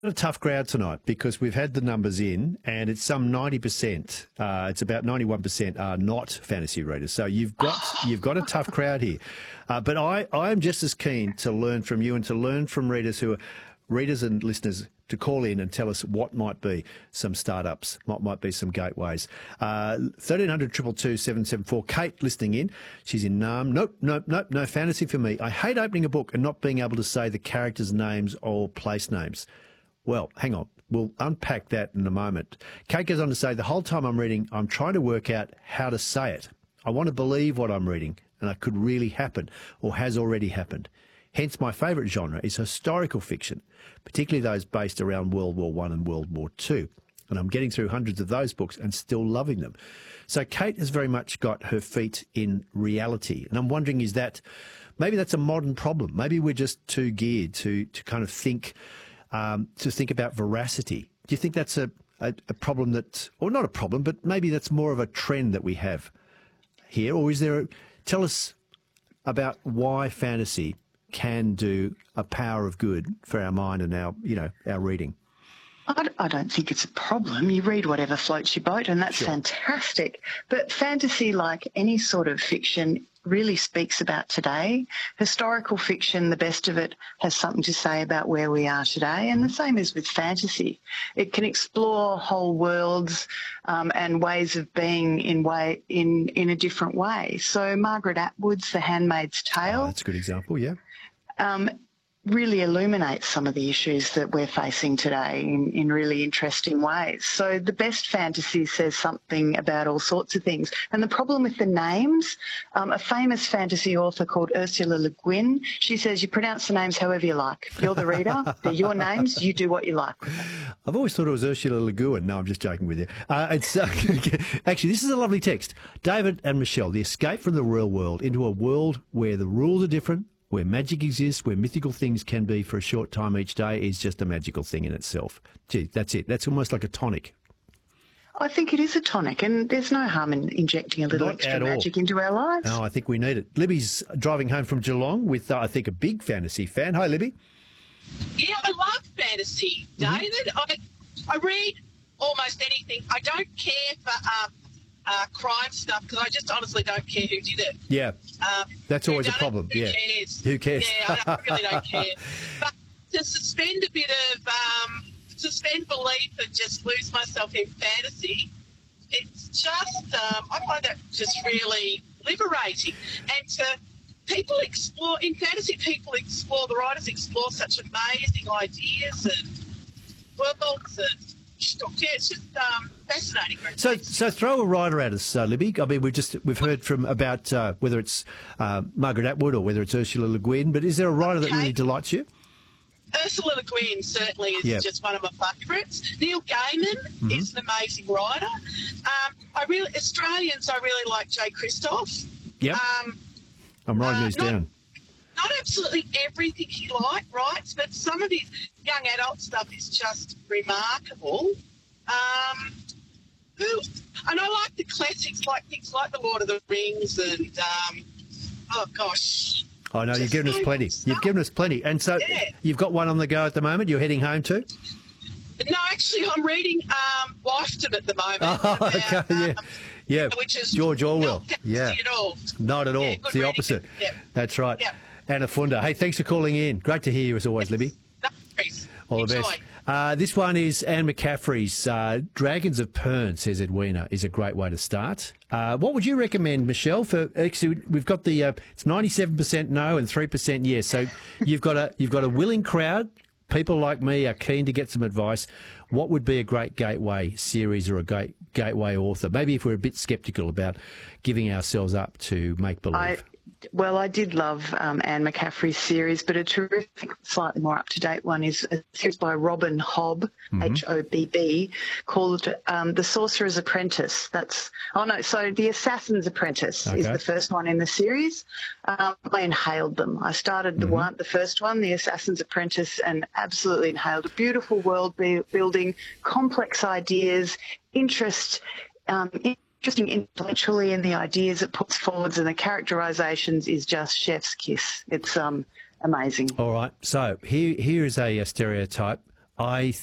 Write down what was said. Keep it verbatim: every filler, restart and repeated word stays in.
a tough crowd tonight because we've had the numbers in and it's some ninety percent. Uh, it's about ninety-one percent are not fantasy readers. So you've got you've got a tough crowd here. Uh, but I, I am just as keen to learn from you and to learn from readers who are readers and listeners to call in and tell us what might be some startups, what might be some gateways. Uh, thirteen hundred, two two two, seven seven four. Kate listening in. She's in Naarm. Nope, nope, nope, no fantasy for me. I hate opening a book and not being able to say the characters' names or place names. Well, hang on. We'll unpack that in a moment. Kate goes on to say, the whole time I'm reading, I'm trying to work out how to say it. I want to believe what I'm reading, and it could really happen or has already happened. Hence, my favourite genre is historical fiction, particularly those based around World War One and World War Two. And I'm getting through hundreds of those books and still loving them. So Kate has very much got her feet in reality. And I'm wondering, is that, maybe that's a modern problem. Maybe we're just too geared to, to kind of think... Um, to think about veracity. Do you think that's a, a, a problem that, or not a problem, but maybe that's more of a trend that we have here? Or is there, a, tell us about why fantasy can do a power of good for our mind and our, you know, our reading. I, I don't think it's a problem. You read whatever floats your boat, and that's Sure. fantastic. But fantasy, like any sort of fiction, really speaks about today. Historical fiction, the best of it, has something to say about where we are today, and the same is with fantasy. It can explore whole worlds um, and ways of being in way in in a different way. So Margaret Atwood's The Handmaid's Tale. Oh, that's a good example, yeah. Um, really illuminates some of the issues that we're facing today in, in really interesting ways. So the best fantasy says something about all sorts of things. And the problem with the names, um, a famous fantasy author called Ursula Le Guin, she says you pronounce the names however you like. You're the reader, they're your names, you do what you like. I've always thought it was Ursula Le Guin. No, I'm just joking with you. Uh, it's uh, actually, this is a lovely text. David and Michelle, the escape from the real world into a world where the rules are different, where magic exists, where mythical things can be for a short time each day is just a magical thing in itself. Gee, that's it. That's almost like a tonic. I think it is a tonic, and there's no harm in injecting a little Not extra at all. magic into our lives. No, I think we need it. Libby's driving home from Geelong with, uh, I think, a big fantasy fan. Hi, Libby. Yeah, I love fantasy, David. Mm-hmm. I, I read almost anything. I don't care for um, uh, crime stuff because I just honestly don't care who did it. Yeah, Um, that's who always a done it, problem. Who yeah. cares? Who cares? Yeah, I don't, really don't care. But to suspend a bit of, um, suspend belief and just lose myself in fantasy, it's just, um, I find that just really liberating. And to people explore, in fantasy, people explore, the writers explore such amazing ideas and worlds and yeah, it's just um, fascinating. So, so throw a writer at us, uh, Libby. I mean, we've just we've heard from about uh, whether it's uh, Margaret Atwood or whether it's Ursula Le Guin. But is there a writer that Okay. really delights you? Ursula Le Guin certainly is Yep. just one of my favourites. Neil Gaiman Mm-hmm. is an amazing writer. Um, I really Australians, I really like Jay Christoph. Yep. Um, I'm writing uh, these not- down. Not absolutely everything he like writes, but some of his young adult stuff is just remarkable. Um, who, and I like the classics, like things like The Lord of the Rings and, um, oh gosh. I know, you've just given us so plenty. much You've stuff. given us plenty. And so Yeah. you've got one on the go at the moment you're heading home to? No, actually, I'm reading um, Wifedom at the moment. Oh, about, okay, yeah. um, Yeah, which is George Orwell. not fantasy Yeah, at all. not at all. Yeah, It's good the reading. opposite. Yeah. That's right. Yeah. Anna Funda. Hey, thanks for calling in. Great to hear you as always, Libby. No worries. All the Enjoy. best. Uh, this one is Anne McCaffrey's uh, Dragons of Pern, says Edwina, is a great way to start. Uh, what would you recommend, Michelle? For actually, we've got the uh, it's ninety-seven percent no and three percent yes. So you've got a you've got a willing crowd. People like me are keen to get some advice. What would be a great gateway series or a great gateway author? Maybe if we're a bit sceptical about giving ourselves up to make believe. I, well, I did love um, Anne McCaffrey's series, but a terrific, slightly more up-to-date one is a series by Robin Hobb, Mm-hmm. H O B B, called um, The Sorcerer's Apprentice. That's, oh no, so The Assassin's Apprentice is Okay. the first one in the series. Um, I inhaled them. I started the Mm-hmm. one, the first one, The Assassin's Apprentice, and absolutely inhaled a beautiful world bu- building, complex ideas, interest, um, interesting intellectually in the ideas it puts forwards, and the characterizations is just chef's kiss. It's um amazing. All right. So here here is a, a stereotype. I